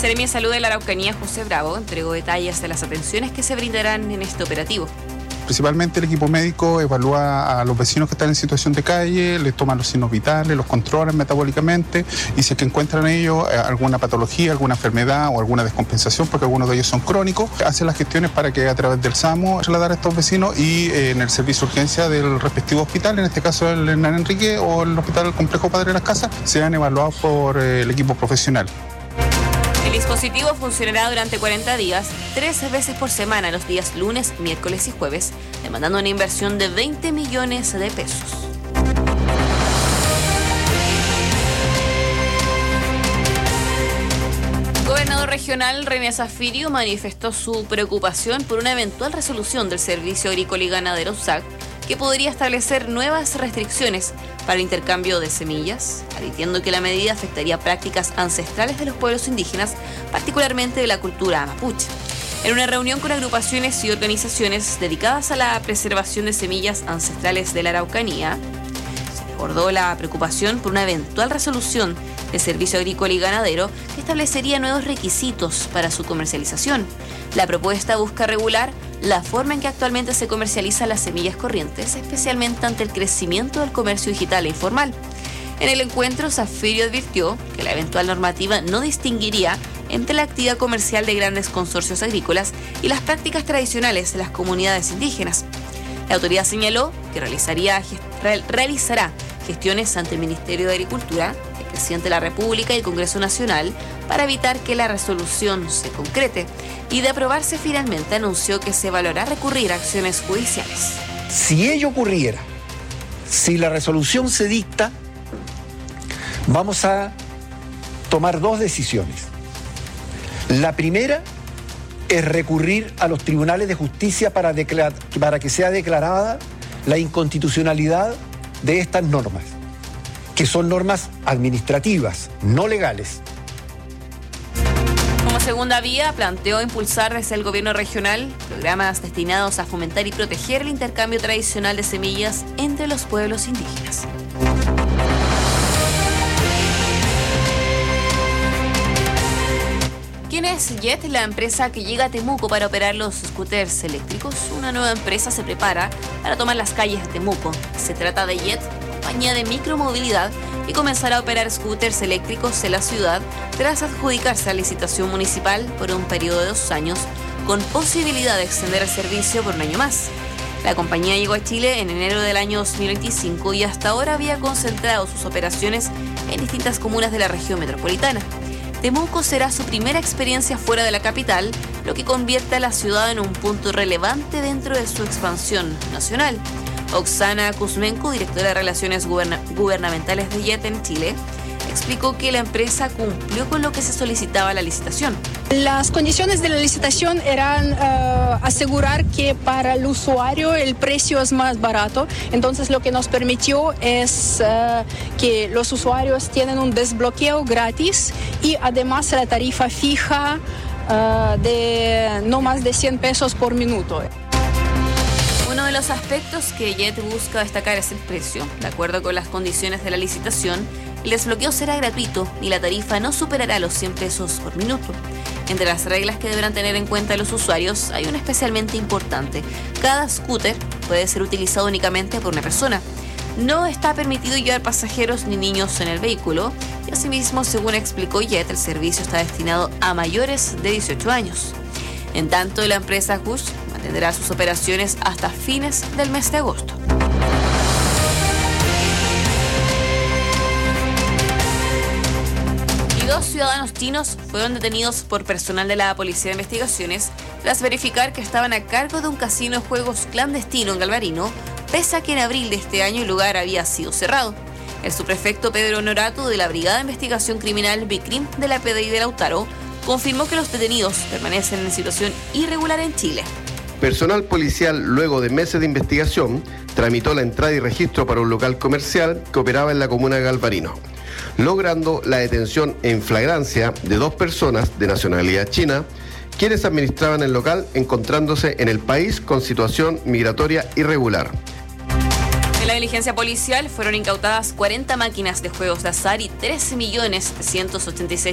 Seremi de Salud de la Araucanía, José Bravo, entregó detalles de las atenciones que se brindarán en este operativo. Principalmente el equipo médico evalúa a los vecinos que están en situación de calle, les toman los signos vitales, los controlan metabólicamente y si es que encuentran ellos alguna patología, alguna enfermedad o alguna descompensación, porque algunos de ellos son crónicos, hacen las gestiones para que a través del SAMU trasladar a estos vecinos y en el servicio de urgencia del respectivo hospital, en este caso el Hernán Enrique o el Hospital del Complejo Padre de las Casas, sean evaluados por el equipo profesional. El dispositivo funcionará durante 40 días, 3 veces por semana, los días lunes, miércoles y jueves, demandando una inversión de 20 millones de pesos. El gobernador regional René Zafirio manifestó su preocupación por una eventual resolución del Servicio Agrícola y Ganadero SAC que podría establecer nuevas restricciones para el intercambio de semillas, advirtiendo que la medida afectaría prácticas ancestrales de los pueblos indígenas, particularmente de la cultura mapuche. En una reunión con agrupaciones y organizaciones dedicadas a la preservación de semillas ancestrales de la Araucanía, se abordó la preocupación por una eventual resolución del Servicio Agrícola y Ganadero que establecería nuevos requisitos para su comercialización. La propuesta busca regular la forma en que actualmente se comercializan las semillas corrientes, especialmente ante el crecimiento del comercio digital e informal. En el encuentro, Zafirio advirtió que la eventual normativa no distinguiría entre la actividad comercial de grandes consorcios agrícolas y las prácticas tradicionales de las comunidades indígenas. La autoridad señaló que realizará gestiones ante el Ministerio de Agricultura, el Presidente de la República y el Congreso Nacional para evitar que la resolución se concrete, y de aprobarse finalmente anunció que se evaluará recurrir a acciones judiciales. Si ello ocurriera, si la resolución se dicta, vamos a tomar 2 decisiones. La primera es recurrir a los tribunales de justicia para que sea declarada la inconstitucionalidad de estas normas, que son normas administrativas, no legales. Como segunda vía, planteó impulsar desde el gobierno regional programas destinados a fomentar y proteger el intercambio tradicional de semillas entre los pueblos indígenas. ¿Quién es Jet, la empresa que llega a Temuco para operar los scooters eléctricos? Una nueva empresa se prepara para tomar las calles de Temuco. Se trata de Jet, compañía de micromovilidad, y comenzará a operar scooters eléctricos en la ciudad tras adjudicarse a licitación municipal por un periodo de 2 años, con posibilidad de extender el servicio por un año más. La compañía llegó a Chile en enero del año 2025 y hasta ahora había concentrado sus operaciones en distintas comunas de la región metropolitana. Temuco será su primera experiencia fuera de la capital, lo que convierte a la ciudad en un punto relevante dentro de su expansión nacional. Oksana Kuzmenko, directora de Relaciones Gubernamentales de Jet en Chile, explicó que la empresa cumplió con lo que se solicitaba a la licitación. Las condiciones de la licitación eran asegurar que para el usuario el precio es más barato. Entonces lo que nos permitió es que los usuarios tienen un desbloqueo gratis y además la tarifa fija de no más de 100 pesos por minuto. Uno de los aspectos que Jet busca destacar es el precio. De acuerdo con las condiciones de la licitación, el desbloqueo será gratuito y la tarifa no superará los 100 pesos por minuto. Entre las reglas que deberán tener en cuenta los usuarios hay una especialmente importante. Cada scooter puede ser utilizado únicamente por una persona. No está permitido llevar pasajeros ni niños en el vehículo y asimismo, según explicó Jet, el servicio está destinado a mayores de 18 años. En tanto, la empresa Hush mantendrá sus operaciones hasta fines del mes de agosto. Y 2 ciudadanos chinos fueron detenidos por personal de la Policía de Investigaciones tras verificar que estaban a cargo de un casino de juegos clandestino en Galvarino, pese a que en abril de este año el lugar había sido cerrado. El subprefecto Pedro Honorato de la Brigada de Investigación Criminal BICRIM de la PDI de Lautaro confirmó que los detenidos permanecen en situación irregular en Chile. Personal policial, luego de meses de investigación, tramitó la entrada y registro para un local comercial que operaba en la comuna de Galvarino, logrando la detención en flagrancia de 2 personas de nacionalidad china, quienes administraban el local encontrándose en el país con situación migratoria irregular. En la diligencia policial fueron incautadas 40 máquinas de juegos de azar y 13.186.000